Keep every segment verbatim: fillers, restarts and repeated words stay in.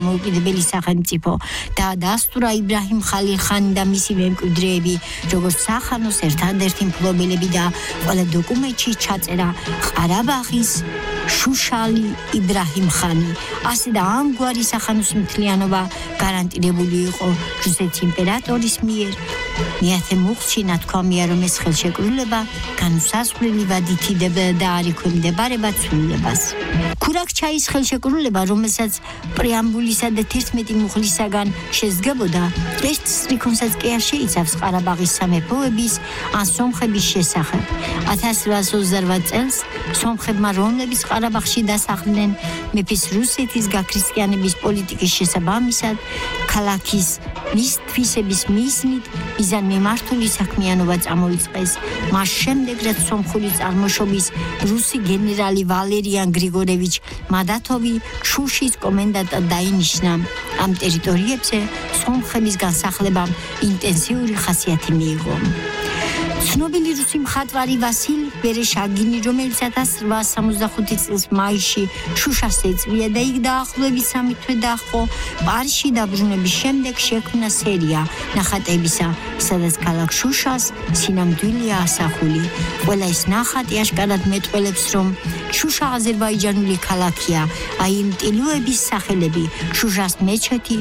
მოკიდებელი სახელმწიფო და დაასტურა იბრაჰიმ ხალილ-ხანი და მისი მემკვიდრეები, როგორც სახანოს ერთადერთი მფლობელები და ყველა დოკუმენტში ჩაწერა ყარაბაღის შუშალი იბრაჰიმ ხანი. ასე და ამგვარი სახანოს მთლიანობა გარანტირებული იყო რუსეთის იმპერატორის მიერ. მეათე მუხლში ნათქვამია, რომ ეს ხელშეკრულება განუსაზღვრელი ვადით იდება და არ ექვემდებარება ცვლილებას. ქურაქჩაის ხელშეკრულება, რომელსაც პრეამბულისა და თერთმეტი მუხლისაგან შედგებოდა, ერთ სტრიქონსაც კი არ შეიცავს ყარაბაღის სამეფოების ან სომხების შესახებ. ათას რვაას ოცდარვათ წელს სომხებმა, რომლებიც ყარაბაღში დასახლდნენ, მეფის რუსეთის გაქრისტიანების პოლიტიკის შესაბამისად, ქალაქის მის თვისების მიზნით მიზანმიმართული საქმიანობა წამოიწყეს. მას შემდეგ, რაც სომხური წარმოშობის რუსი გენერალი ვალერიან გრიგორევიჩ მადათოვი შუშის კომენდანტად დაინიშნა. ამ ტერიტორიებზე სომხების განსახლებამ ინტენსიური ხასიათი მიიღო. ცნობილი რუსი მხატვარი ვასილ ვერეშაგინი, რომელიც ათას რვაას სამოცდახუთი წლის მაისში შუშას ეწვია და იქ დაახლოებით სამი თვე დაჰყო, პარიზში დაბრუნების შემდეგ შექმნა სერია ნახატებისა, სადაც ქალაქ შუშას სინამდვილეა ასახული. ყველა ეს ნახატი აშკარად მეტყველებს, რომ შუშა აზერბაიჯანული ქალაქია. აი იმ ტილოების სახელები: შუშას მეჩეთი,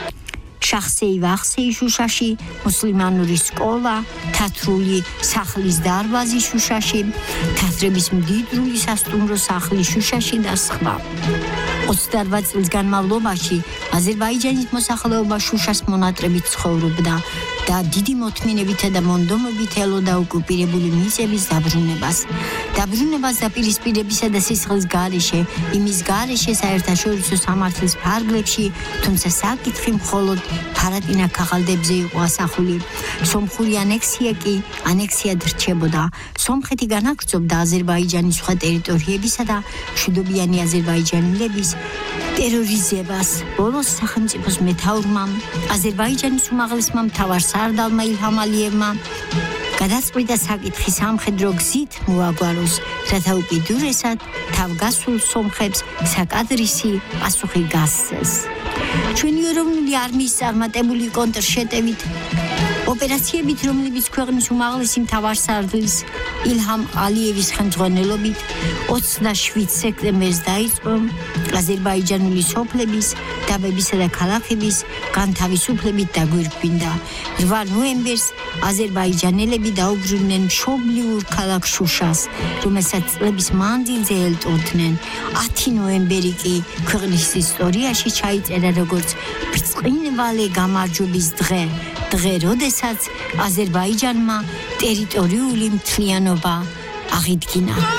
შახსეი ვახსეი შუშაში, მუსლიმანური სკოლა, თათრული სახლის დარბაზი შუშაში, თათრების მდიდრული სასტუმრო სახლი შუშაში და სხვა. ოცდარვათ წლის განმავლობაში აზერბაიჯანის მოსახლეობა შუშას მონატრებით ცხოვრობდა და დიდი მოთმინებითა და მონდომობით ელოდა ოკუპირებული მიწების დაბრუნებას. დაბრუნებას დაპირისპირებისა და სისხლის გარეშე, იმის გარეშე საერთაშორისო სამართლის ფარგლებში, თუმცა საკითხი მხოლოდ ფარატინა ქაღალდებზე იყო ასახული. სომხური ანექსია კი ანექსიად რჩებოდა. სომხეთი განაგრძობდა აზერბაიჯანის სხვა ტერიტორიებისა და მშვიდობიანი აზერბაიჯანელების ტერორიზებას. ბოლოს სახელმწიფოს მეთაურმა, აზერბაიჯანის უმაღლესმა მთავარსარდალმა ილჰამ ალიევმა გადაწყვიტა საკითხი სამხედრო გზით მოაგვაროს, რათა უკიდურესად თავგასულ სომხებს საკადრისი პასუხი გასცეს. ჩვენი ეროვნული არმიის წარმატებული კონტრშეტევით, ოპერაციებით, რომლებიც ქვეყნის უმაღლესი მთავარსარდლის ილჰამ ალიევის ხელმძღვანელობით ოცდაშვიდ სექტემბერს დაიწყო, აზერბაიჯანული სოფლების, დაბებისა და ქალაქების განთავისუფლებით დაგვირგვინდა. რვა ნოემბერს აზერბაიჯანელები დაუბრუნდნენ მშობლიურ ქალაქ შუშას, რომელსაც წლების მანძილზე ელტოდნენ. ათი ნოემბერი კი ქვეყნის ისტორიაში ჩაიწერა როგორც ბრწყინვალე გამარჯვების დღე, დღე, როდესაც აზერბაიჯანმა ტერიტორიული მთლიანობა აღიდგინა.